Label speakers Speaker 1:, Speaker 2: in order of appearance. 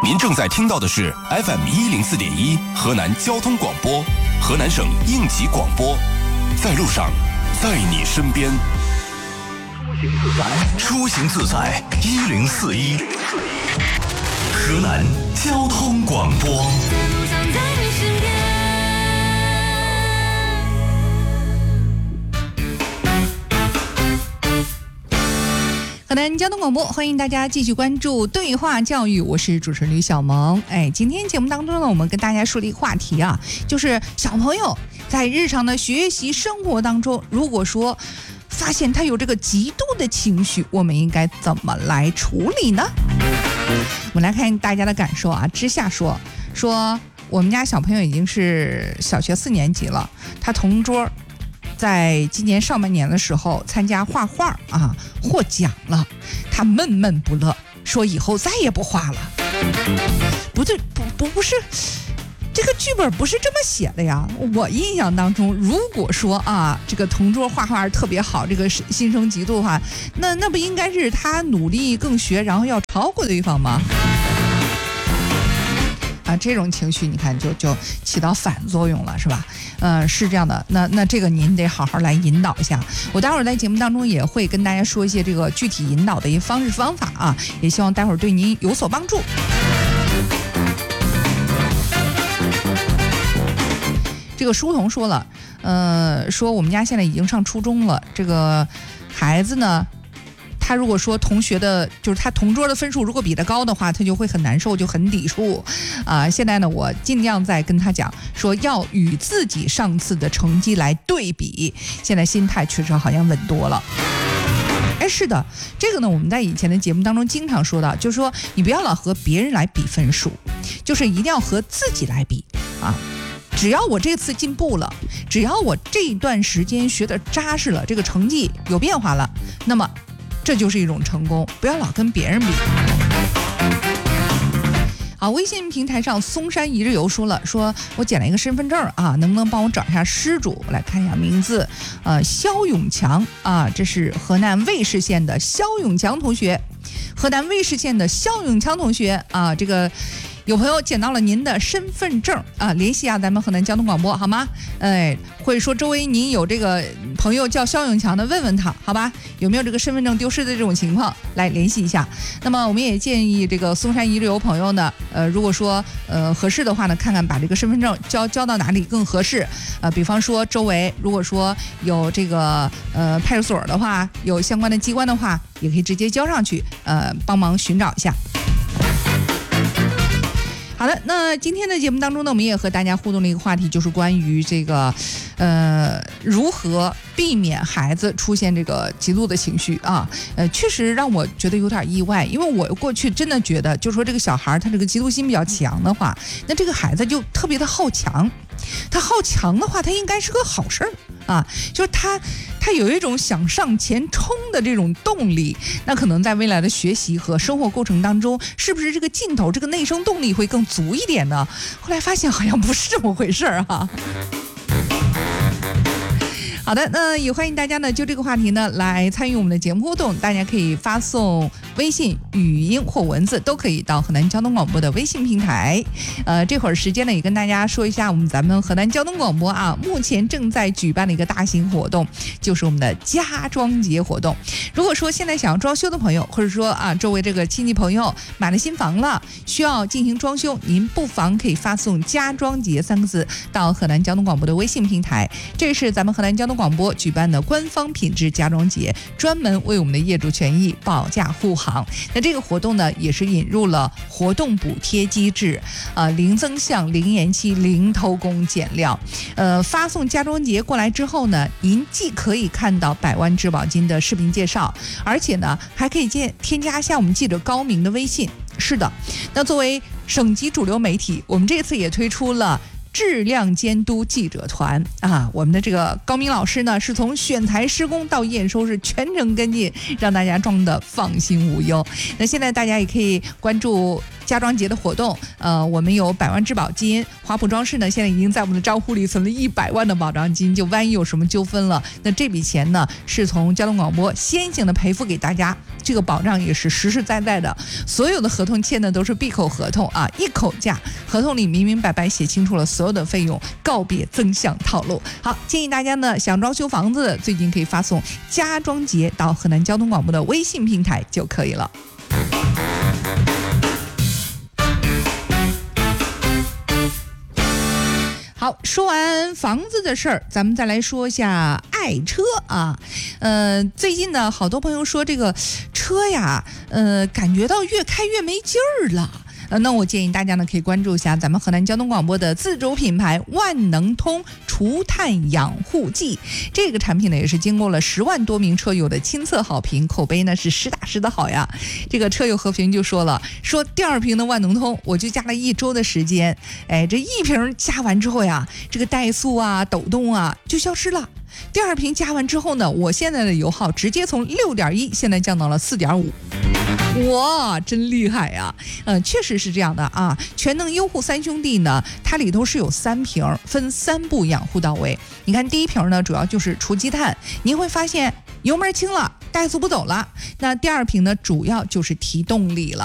Speaker 1: 您正在听到的是 FM104.1 河南交通广播，河南省应急广播，在路上，在你身边。出行自在1041，河南交通广播。
Speaker 2: 河南交通广播，欢迎大家继续关注对话教育，我是主持人吕小萌。今天节目当中呢，我们跟大家说的一个话题啊，就是小朋友在日常的学习生活当中，如果说发现他有这个极度的情绪，我们应该怎么来处理呢？我们来看大家的感受啊。之夏说我们家小朋友已经是小学4年级了，他同桌在今年上半年的时候参加画画啊，获奖了，他闷闷不乐，说以后再也不画了。不是，这个剧本不是这么写的呀。我印象当中，如果说啊，这个同桌画画特别好，这个心生嫉妒的话，那不应该是他努力更学，然后要超过对方吗？啊，这种情绪你看就起到反作用了，是吧？是这样的。那这个您得好好来引导一下。我待会儿在节目当中也会跟大家说一些这个具体引导的一些方式方法啊，也希望待会儿对您有所帮助。这个书童说了，说我们家现在已经上初中了，这个孩子呢，他如果说同学的，就是他同桌的分数如果比他高的话，他就会很难受，就很抵触啊。现在呢，我尽量在跟他讲，说要与自己上次的成绩来对比。现在心态确实好像稳多了。是的，这个呢，我们在以前的节目当中经常说到，就是说你不要老和别人来比分数，就是一定要和自己来比啊。只要我这次进步了，只要我这一段时间学得扎实了，这个成绩有变化了，那么这就是一种成功，不要老跟别人比。好，微信平台上嵩山一日游说我捡了一个身份证啊，能不能帮我找一下失主？我来看一下名字，肖永强啊，这是河南卫视县的肖永强同学，河南卫视县的肖永强同学啊，这个有朋友捡到了您的身份证啊，联系下咱们河南交通广播好吗？或者说周围您有这个朋友叫肖永强的，问问他好吧，有没有这个身份证丢失的这种情况，来联系一下。那么我们也建议这个嵩山一日游朋友呢，如果说合适的话呢，看看把这个身份证交到哪里更合适。比方说周围如果说有这个派出所的话，有相关的机关的话，也可以直接交上去，帮忙寻找一下。好的，那今天的节目当中呢，我们也和大家互动了一个话题，就是关于这个如何避免孩子出现这个极度的情绪啊。确实让我觉得有点意外，因为我过去真的觉得，就是说这个小孩他这个嫉妒心比较强的话，那这个孩子就特别的好强。他好强的话，他应该是个好事儿啊，就是他有一种想上前冲的这种动力，那可能在未来的学习和生活过程当中，是不是这个劲头，这个内生动力会更足一点呢？后来发现好像不是这么回事儿啊。好的，那也欢迎大家呢就这个话题呢来参与我们的节目互动，大家可以发送微信语音或文字都可以到河南交通广播的微信平台。这会儿时间呢也跟大家说一下，咱们河南交通广播啊，目前正在举办的一个大型活动，就是我们的家装节活动。如果说现在想要装修的朋友，或者说啊周围这个亲戚朋友买了新房了，需要进行装修，您不妨可以发送家装节3个字到河南交通广播的微信平台。这是咱们河南交通广播举办的官方品质家装节，专门为我们的业主权益保驾护航。那这个活动呢，也是引入了活动补贴机制，零增项、零延期、零偷工减料。发送家装节过来之后呢，您既可以看到百万质保金的视频介绍，而且呢，还可以添加一下我们记者高明的微信。是的，那作为省级主流媒体，我们这次也推出了质量监督记者团啊，我们的这个高明老师呢，是从选材施工到验收是全程跟进，让大家装的放心无忧。那现在大家也可以关注家装节的活动，我们有100万质保金，华普装饰呢现在已经在我们的账户里存了100万的保障金，就万一有什么纠纷了，那这笔钱呢是从交通广播先行的赔付给大家，这个保障也是实实在在的。所有的合同签的都是闭口合同啊，一口价，合同里明明白白写清楚了所有的费用，告别增项套路。好，建议大家呢想装修房子，最近可以发送家装节到河南交通广播的微信平台就可以了。好，说完房子的事儿，咱们再来说一下爱车啊。最近呢，好多朋友说这个车呀，感觉到越开越没劲儿了。那我建议大家呢可以关注一下咱们河南交通广播的自主品牌万能通除碳养护剂，这个产品呢也是经过了10万多名车友的亲测好评，口碑呢是实打实的好呀。这个车友和平就说了，说第2瓶的万能通我就加了1周的时间，这1瓶加完之后呀，这个怠速啊抖动啊就消失了。第2瓶加完之后呢，我现在的油耗直接从6.1现在降到了4.5。哇，真厉害呀！确实是这样的啊。全能优护3兄弟呢，它里头是有3瓶，分3步养护到位。你看第1瓶呢，主要就是除积碳，您会发现油门轻了，怠速不走了。那第2瓶呢，主要就是提动力了。